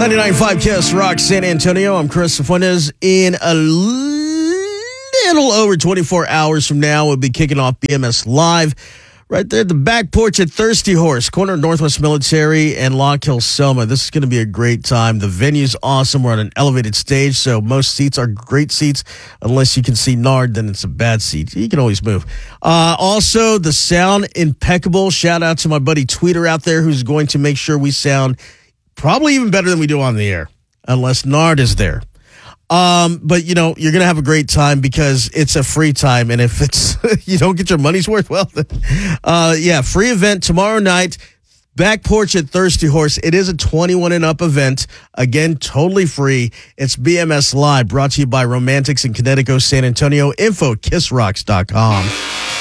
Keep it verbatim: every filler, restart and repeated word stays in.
ninety-nine point five Kiss Rock San Antonio. I'm Chris Fuentes. In a little over twenty-four hours from now, we'll be kicking off B M S Live right there at the back porch at Thirsty Horse, corner of Northwest Military and Lock Hill Selma. This is going to be a great time. The venue's awesome. We're on an elevated stage, so most seats are great seats. Unless you can see Nard, then it's a bad seat. You can always move. Uh, also, the sound impeccable. Shout out to my buddy Tweeter out there who's going to make sure we sound probably even better than we do on the air, unless Nard is there. Um, but, you know, you're going to have a great time because it's a free time. And if it's you don't get your money's worth, well, then, uh, yeah, free event tomorrow night, back porch at Thirsty Horse. It is a twenty-one and up event. Again, totally free. It's B M S Live, brought to you by Romantics in Connecticut, San Antonio. Info, kiss rocks dot com.